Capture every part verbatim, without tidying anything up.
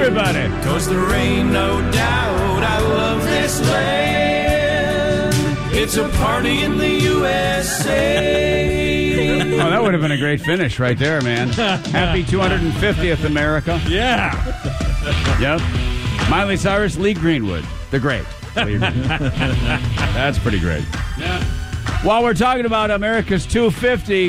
everybody. Cause there ain't no doubt I love this land. It's a party in the U S A. Oh, that would have been a great finish right there, man. Happy two hundred fiftieth, America. Yeah. Yep. Miley Cyrus, Lee Greenwood. The great. That's pretty great. Yeah. While we're talking about America's two fifty,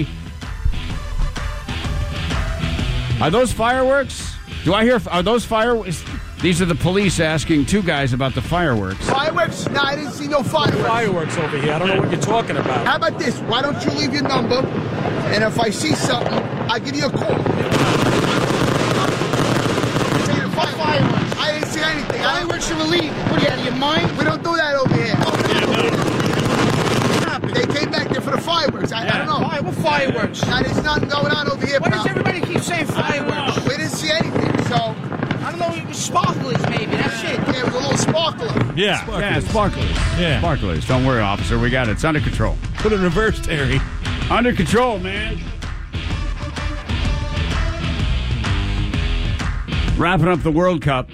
are those fireworks? Do I hear, are those fireworks? These are the police asking two guys about the fireworks. Fireworks? No, I didn't see no fireworks. Fireworks over here. I don't know what you're talking about. How about this? Why don't you leave your number? And if I see something, I'll give you a call. Fireworks. I didn't see anything. Fireworks are illegal. What are you out of your mind? We don't do that over here. They came back there for the fireworks. I, Yeah. I don't know. Why? What fireworks? Now, there's nothing going on over here, Why pal. does everybody keep saying fireworks? We didn't see anything, so... I don't know. It was sparklers, maybe. That's it. Yeah, it was a little sparkler. Yeah. Yeah, sparklers. Yeah. Sparklers. Don't worry, officer. We got it. It's under control. Put it in reverse, Terry. Under control, man. Wrapping up the World Cup.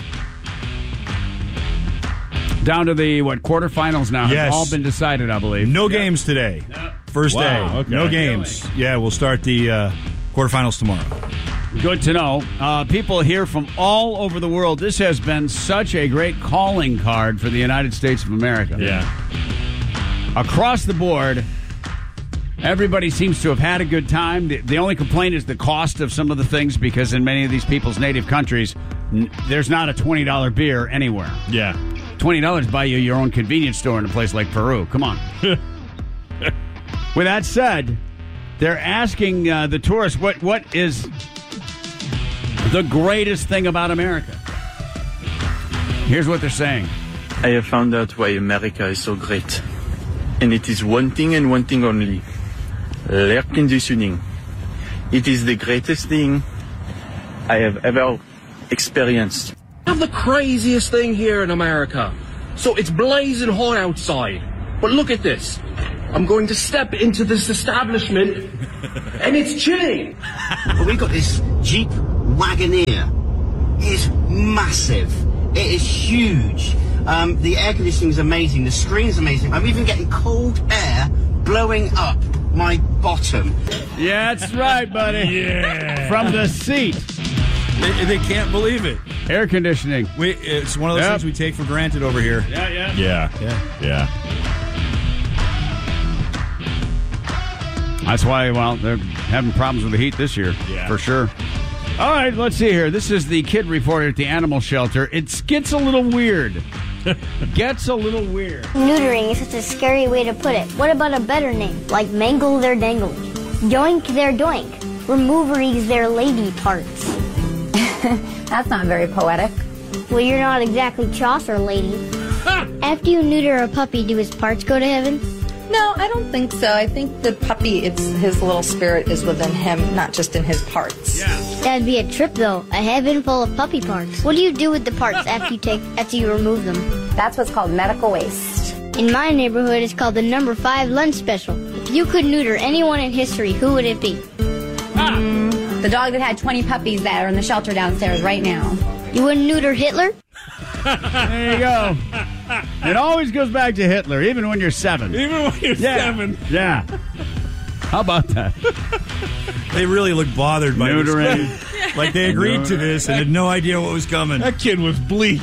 Down to the, what, quarterfinals now. Yes. Have all been decided, I believe. No games today. First Wow, day. okay. No games. Yeah, we'll start the uh, quarterfinals tomorrow. Good to know. Uh, people here from all over the world. This has been such a great calling card for the United States of America. Yeah. Across the board, everybody seems to have had a good time. The, the only complaint is the cost of some of the things, because in many of these people's native countries, n- there's not a twenty dollars beer anywhere. Yeah. twenty dollars buy you your own convenience store in a place like Peru. Come on. With that said, they're asking uh, the tourists, what what is the greatest thing about America? Here's what they're saying. I have found out why America is so great. And it is one thing and one thing only. Air conditioning. It is the greatest thing I have ever experienced. We have the craziest thing here in America. So it's blazing hot outside. But look at this. I'm going to step into this establishment and it's chilly. But we got this Jeep Wagoneer. It is massive. It is huge. Um, the air conditioning is amazing. The screen's amazing. I'm even getting cold air blowing up my bottom. Yeah, that's right, buddy. Yeah. From the seat. They, they can't believe it. Air conditioning. We, it's one of those Yep. things we take for granted over here. Yeah, yeah. Yeah. Yeah. Yeah. That's why, well, they're having problems with the heat this year. Yeah. For sure. All right, let's see here. This is the kid reporter at the animal shelter. It gets a little weird. Gets a little weird. Neutering is such a scary way to put it. What about a better name? Like mangle their dangle. Yoink their doink. Removeries their lady parts. That's not very poetic. Well, you're not exactly Chaucer, lady. After you neuter a puppy, do his parts go to heaven? No, I don't think so. I think the puppy, it's his little spirit is within him, not just in his parts. Yeah. That'd be a trip, though. A heaven full of puppy parts. What do you do with the parts after you take after you remove them? That's what's called medical waste. In my neighborhood, it's called the number five lunch special. If you could neuter anyone in history, who would it be? Ah. Mm, the dog that had twenty puppies that are in the shelter downstairs right now. You wouldn't neuter Hitler? There you go. It always goes back to Hitler, even when you're seven. Even when you're Yeah. seven. Yeah. How about that? They really look bothered by Neutering. this. Like they agreed to this and had no idea what was coming. That kid was bleak.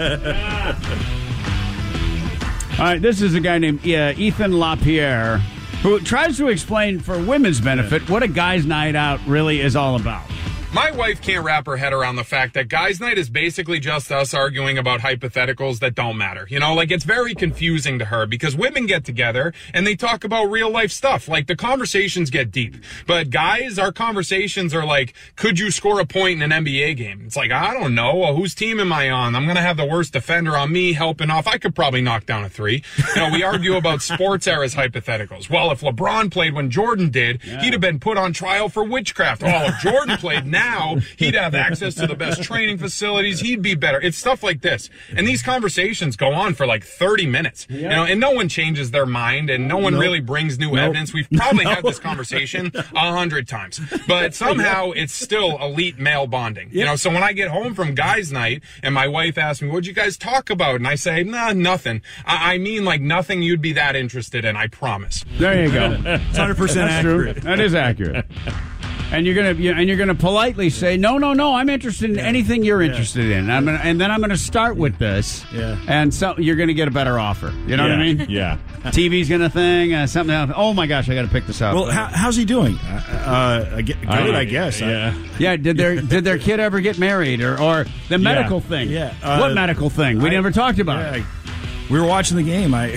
All right, this is a guy named uh, Ethan LaPierre who tries to explain for women's benefit what a guy's night out really is all about. My wife can't wrap her head around the fact that guys' night is basically just us arguing about hypotheticals that don't matter. You know, like it's very confusing to her because women get together and they talk about real life stuff. Like the conversations get deep. But guys, our conversations are like, could you score a point in an N B A game? It's like, I don't know. Well, whose team am I on? I'm going to have the worst defender on me helping off. I could probably knock down a three. You know, we argue about sports eras hypotheticals. Well, if LeBron played when Jordan did, yeah. he'd have been put on trial for witchcraft. Oh, if Jordan played now. now he'd have access to the best training facilities. He'd be better. It's stuff like this. And these conversations go on for like thirty minutes, you know, and no one changes their mind and no one Nope. really brings new Nope. evidence. We've probably No. had this conversation a hundred times, but somehow it's still elite male bonding, you know? So when I get home from guys' night and my wife asks me, what'd you guys talk about? And I say, nah, nothing. I, I mean, like nothing you'd be that interested in, I promise. There you go. It's one hundred percent That's accurate. true. That is accurate. And you're gonna you- and you're gonna politely say, no, no, no. I'm interested in anything you're Yeah. interested in. I'm gonna, and then I'm gonna start with this. Yeah. And so you're gonna get a better offer. You know what I Yeah. mean? Yeah. T V's gonna thing. Uh, something else. Oh my gosh, I got to pick this up. Well, how, how's he doing? Uh, uh, good, I guess. Yeah. yeah. Did their did their kid ever get married or or the medical thing? Yeah. what Uh, medical thing? We I- never talked about Yeah, it. we were watching the game. I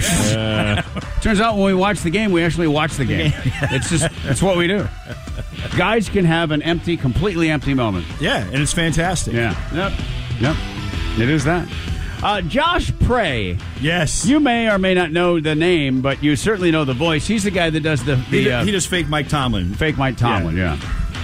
Turns out when we watch the game, we actually watch the game. It's just it's what we do. Guys can have an empty, completely empty moment. yeah, and it's fantastic. Yeah. Yep. Yep. It is that. Uh, Josh Prey. Yes. You may or may not know the name, but you certainly know the voice. He's the guy that does the, he, the uh, he does fake Mike Tomlin. fake Mike Tomlin. Yeah.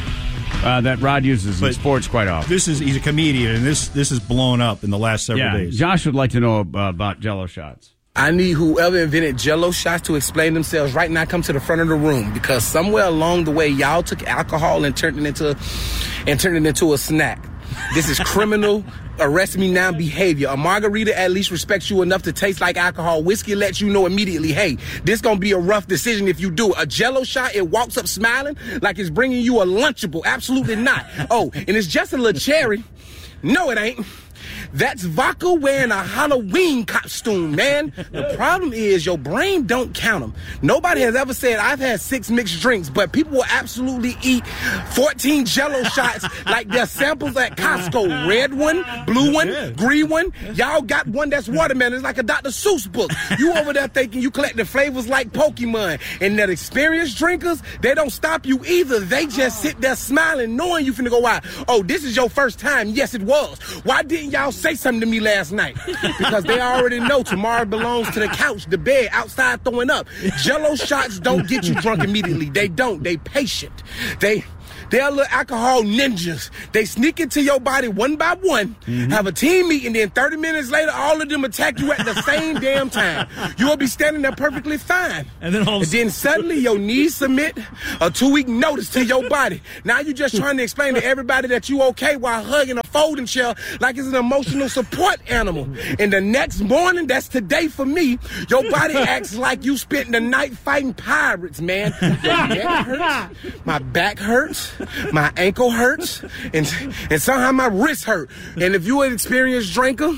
Uh, that Rod uses in But sports quite often. This is he's a comedian, and this this is blown up in the last several Yeah. days. Josh would like to know uh, about Jello shots. I need whoever invented Jello shots to explain themselves right now. Come to the front of the room, because somewhere along the way, y'all took alcohol and turned it into and turned it into a snack. This is criminal. Arrest me now behavior. A margarita at least respects you enough to taste like alcohol. Whiskey lets you know immediately, hey, this gonna be a rough decision if you do it. A Jello shot, it walks up smiling like it's bringing you a Lunchable. Absolutely not. Oh, and it's just a little cherry. No, it ain't. That's vodka wearing a Halloween costume, man. The problem is your brain don't count them. Nobody has ever said, I've had six mixed drinks, but people will absolutely eat fourteen Jello shots like they're samples at Costco. Red one, blue one, green one. Y'all got one that's watermelon. It's like a Doctor Seuss book. You over there thinking you collect the flavors like Pokemon. And that experienced drinkers, they don't stop you either. They just sit there smiling, knowing you finna go out. Oh, this is your first time. Yes, it was. Why didn't y'all say something to me last night? Because they already know tomorrow belongs to the couch, the bed, outside throwing up. Jello shots don't get you drunk immediately. They don't. They patient. They... They're little alcohol ninjas. They sneak into your body one by one, mm-hmm. have a team meeting, then thirty minutes later, all of them attack you at the same damn time. You'll be standing there perfectly fine. And then all of a and then suddenly your knees submit a two-week notice to your body. Now you're just trying to explain to everybody that you okay while hugging a folding chair like it's an emotional support animal. And the next morning, that's today for me, your body acts like you spent the night fighting pirates, man. Your neck hurts, my back hurts, my ankle hurts, and and somehow my wrist hurt. And if you an experienced drinker,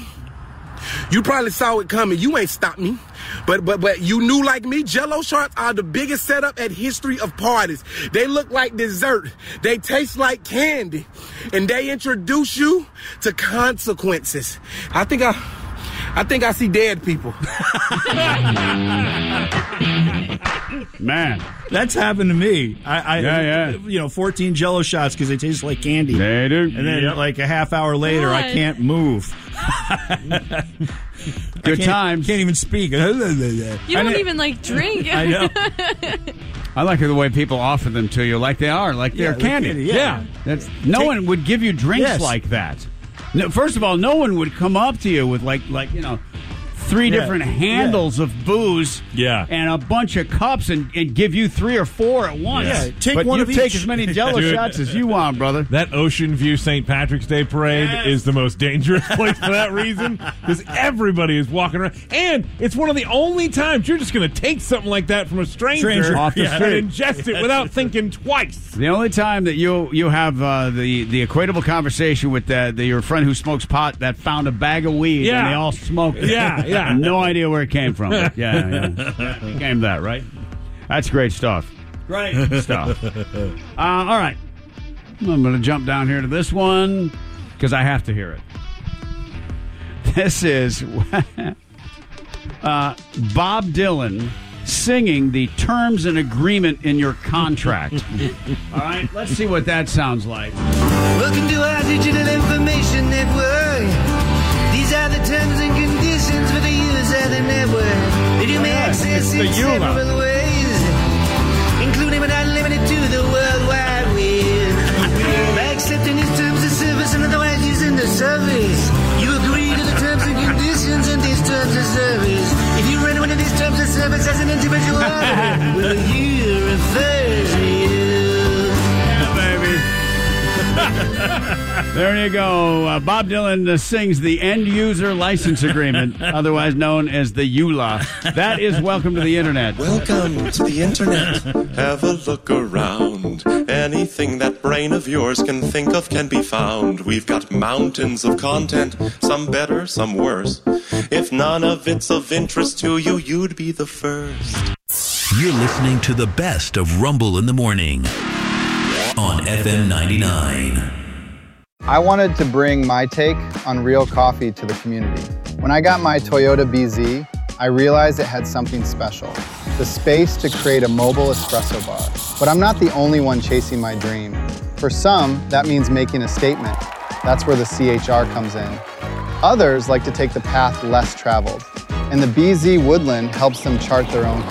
you probably saw it coming. You ain't stopped me. But but but you knew like me, Jello shots are the biggest setup at history of parties. They look like dessert. They taste like candy. And they introduce you to consequences. I think I I think I see dead people. Man, that's happened to me. I, I yeah, yeah. You know, fourteen Jello shots because they taste like candy. They do. And then, Yep. like a half hour later, God. I can't move. Good can't, times. Can't even speak. You don't even like drink. I know. I like the way people offer them to you, like they are, like they're Yeah, like candy. candy, yeah. That's no Take- one would give you drinks Yes. like that. No, first of all, no one would come up to you with like, like you know, three Yeah. different handles of booze, Yeah. and a bunch of cups, and, and give you three or four at once. Yeah, take but one you of take each. as many Jello Dude. shots as you want, brother. That Ocean View Saint Patrick's Day parade Yes. is the most dangerous place for that reason, because everybody is walking around, and it's one of the only times you're just going to take something like that from a stranger, Stranger. Off the and street. ingest it without thinking twice. The only time that you you have uh, the the equatable conversation with the, the your friend who smokes pot that found a bag of weed Yeah. and they all smoked it. Yeah, yeah. No idea where it came from. But yeah, yeah. It became that, right? That's great stuff. Great stuff. Uh, all right. I'm going to jump down here to this one because I have to hear it. This is uh, Bob Dylan singing the terms and agreement in your contract. All right, let's see what that sounds like. Welcome to our digital information network. These are the terms and conditions for the use of the network. That you may access in several ways, including but not limited to the World Wide Web. By accepting service. You agree to the terms and conditions and these terms of service. If you run into these terms of service as an individuality, well, you refer to you. Yeah, baby. There you go. Uh, Bob Dylan uh, sings the End User License Agreement, otherwise known as the U L A. That is Welcome to the Internet. Welcome to the Internet. Have a look around. Anything that brain of yours can think of can be found. We've got mountains of content, some better, some worse. If none of it's of interest to you, you'd be the first. You're listening to the best of Rumble in the Morning on F M ninety-nine. I wanted to bring my take on real coffee to the community. When I got my Toyota B Z, I realized it had something special, the space to create a mobile espresso bar. But I'm not the only one chasing my dream. For some, that means making a statement. That's where the C H R comes in. Others like to take the path less traveled, and the B Z Woodland helps them chart their own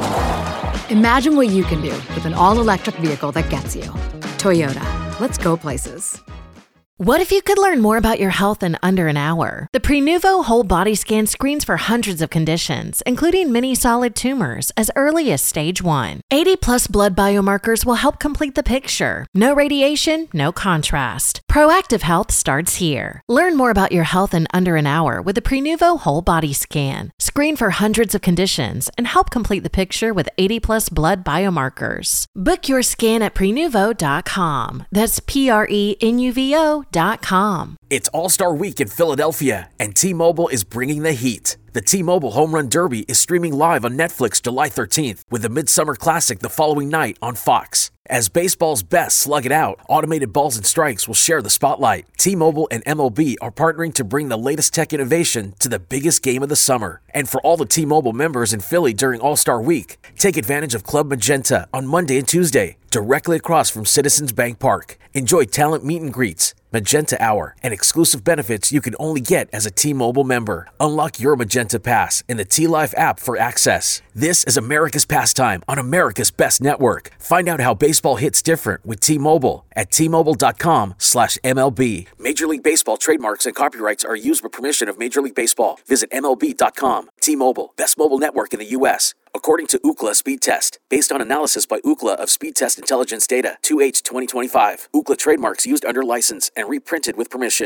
course. Imagine what you can do with an all-electric vehicle that gets you. Toyota. Let's go places. What if you could learn more about your health in under an hour? The Prenuvo Whole Body Scan screens for hundreds of conditions, including many solid tumors, as early as stage one. eighty plus blood biomarkers will help complete the picture. No radiation, no contrast. Proactive health starts here. Learn more about your health in under an hour with the Prenuvo Whole Body Scan. Screen for hundreds of conditions and help complete the picture with eighty plus blood biomarkers. Book your scan at prenuvo dot com. That's P R E N U V O dot com. It's All-Star Week in Philadelphia, and T-Mobile is bringing the heat. The T-Mobile Home Run Derby is streaming live on Netflix July thirteenth, with the Midsummer Classic the following night on Fox. As baseball's best slug it out, automated balls and strikes will share the spotlight. T-Mobile and M L B are partnering to bring the latest tech innovation to the biggest game of the summer. And for all the T-Mobile members in Philly during All-Star Week, take advantage of Club Magenta on Monday and Tuesday, directly across from Citizens Bank Park. Enjoy talent meet and greets, Magenta Hour, and exclusive benefits you can only get as a T-Mobile member. Unlock your Magenta Pass in the T-Life app for access. This is America's pastime on America's best network. Find out how baseball hits different with T-Mobile at T Mobile dot com slash M L B. Major League Baseball trademarks and copyrights are used with permission of Major League Baseball. Visit M L B dot com. T-Mobile, best mobile network in the U S according to Ookla Speed Test, based on analysis by Ookla of Speed Test Intelligence data, two H twenty twenty-five. Ookla trademarks used under license and reprinted with permission.